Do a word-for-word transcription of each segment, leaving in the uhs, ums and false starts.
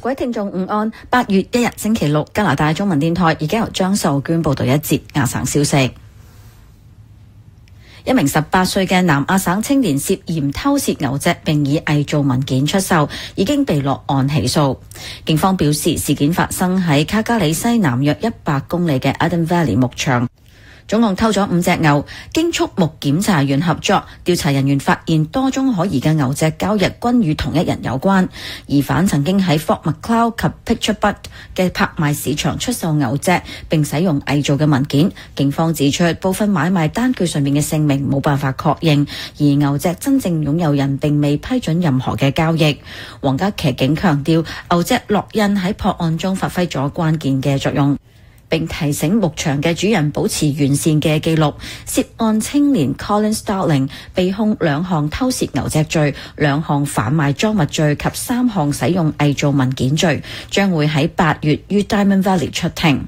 各位聽眾午安，八月一日星期六，加拿大中文電台而家由張秀娟報道一節亞省消息。一名十八歲嘅南亞省青年涉嫌偷竊牛隻並以偽造文件出售，已經被落案起訴。警方表示，事件發生喺卡加里西南約一百公里嘅 Eden Valley 牧場。總共偷咗五隻牛，經畜牧檢查員合作，調查人員發現多宗可疑嘅牛隻交易均與同一人有關。疑犯曾經喺 Fort Macleod 及 Picture Bud 嘅拍賣市場出售牛隻，並使用偽造嘅文件。警方指出，部分買賣單據上面嘅姓名冇辦法確認，而牛隻真正擁有人並未批准任何嘅交易。皇家騎警強調，牛隻烙印喺破案中發揮咗關鍵嘅作用，並提醒牧場嘅主人保持完善嘅記錄。涉案青年 Colin Starling 被控兩項偷竊牛隻罪、兩項販賣贓物罪及三項使用偽造文件罪，將會喺八月於 Diamond Valley 出庭。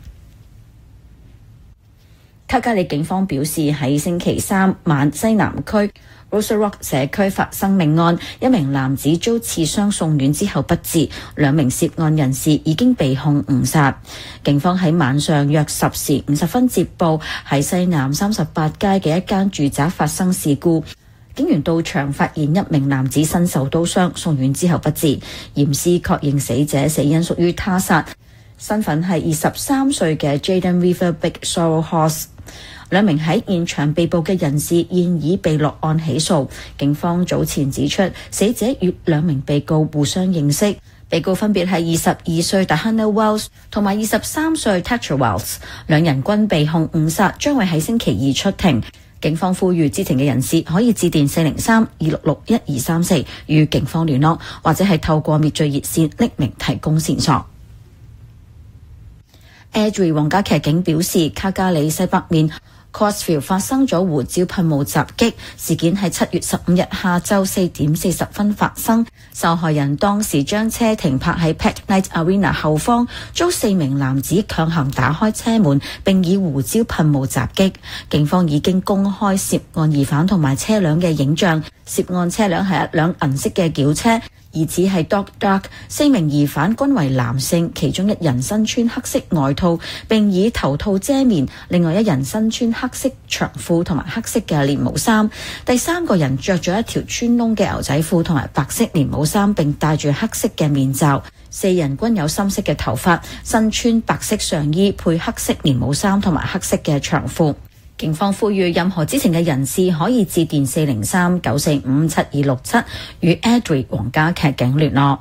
卡加里警方表示，喺星期三晚西南區Rosa Rock 社區發生命案，一名男子遭刺傷送院之後不治，兩名涉案人士已經被控誤殺。警方喺晚上約十時五十分接報，喺西南三十八街嘅一間住宅發生事故。警員到場發現一名男子身受刀傷，送院之後不治，驗屍確認死者死因屬於他殺，身份係二十三歲嘅 Jaden River Big Sorrel Horse。兩名喺現場被捕嘅人士現已被落案起訴。警方早前指出，死者與兩名被告互相認識，被告分別係二十二歲 Diana Wells 同埋二十三歲 Tatcha Wells， 兩人均被控誤殺，將會喺星期二出庭。警方呼籲知情嘅人士可以致電四零三二六六一二三四與警方聯絡，或者係透過滅罪熱線匿名提供線索。Airdrie 皇家騎警表示，卡加里西北面Cosfield 發生咗胡椒噴霧襲擊事件，喺七月十五日下晝四點四十分發生。受害人當時將車停泊喺 Pet Night Arena 後方，遭四名男子強行打開車門，並以胡椒噴霧襲擊。警方已經公開涉案疑犯同埋車輛嘅影像。涉案車輛係一輛銀色嘅轎車，疑似係 Dog Dark。四名疑犯均為男性，其中一人身穿黑色外套並以頭套遮面，另外一人身穿黑色長褲同埋黑色嘅連帽衫，第三個人着咗一條穿窿嘅牛仔褲同埋白色連帽衫，並戴住黑色嘅面罩。四人均有深色嘅頭髮，身穿白色上衣配黑色連帽衫同埋黑色嘅長褲。警方呼籲任何知情嘅人士可以致電四零三九四五七二六七與 Airdrie 皇家騎警聯絡。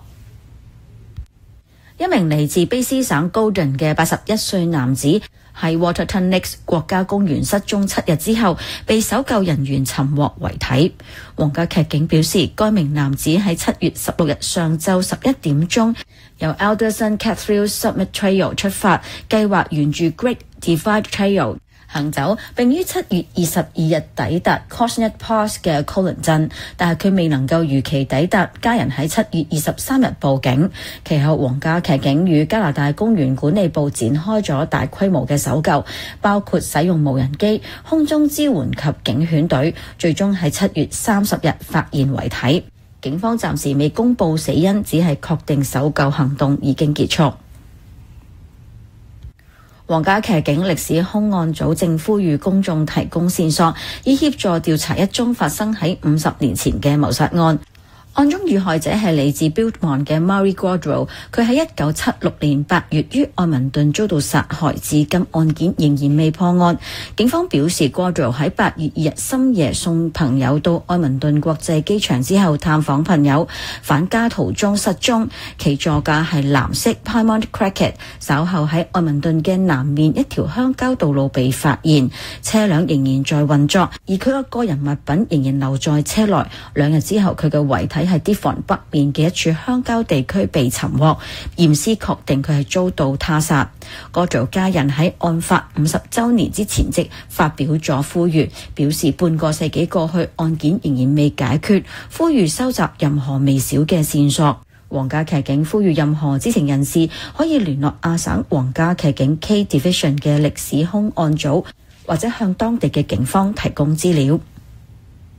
一名嚟自卑斯省 Golden 嘅八十一歲男子喺 Waterton Lakes 國家公園失蹤七日之後，被搜救人員尋獲遺體。皇家騎警表示，該名男子喺七月十六日上晝十一點鐘由 Alderson Cathedral Summit Trail 出發，計劃沿住 Great Divide Trail行走，並於七月二十二日抵達 Cosnet Pass 嘅 Cullen 鎮，但係佢未能夠如期抵達，家人喺七月二十三日報警。其後皇家騎警與加拿大公園管理部展開咗大規模嘅搜救，包括使用無人機、空中支援及警犬隊，最終喺七月三十日發現遺體。警方暫時未公布死因，只係確定搜救行動已經結束。皇家騎警歷史兇案組正呼籲公眾提供線索，以協助調查一宗發生喺五十年前嘅謀殺案。案中遇害者係嚟自 Biltmore 嘅 Murray Gaudreau， 佢喺一九七六年八月於愛民頓遭到殺害，至今案件仍然未破案。警方表示 Gaudreau 喺八月二日深夜送朋友到愛民頓國際機場之後探訪朋友，返家途中失蹤，其座駕係藍色 Plymouth Cracket， 稍後喺愛民頓嘅南面一條鄉郊道路被發現，車輛仍然在運作，而佢嘅個人物品仍然留在車內。兩日之後，佢嘅遺體喺啲房北面嘅一處鄉郊地區被尋獲，驗屍確定佢係遭到他殺。個族家人喺案發五十週年之前夕發表咗呼籲，表示半個世紀過去，案件仍然未解決，呼籲收集任何微小嘅線索。皇家騎警呼籲任何知情人士可以聯絡亞省皇家騎警 K Division 嘅歷史兇案組，或者向當地嘅警方提供資料。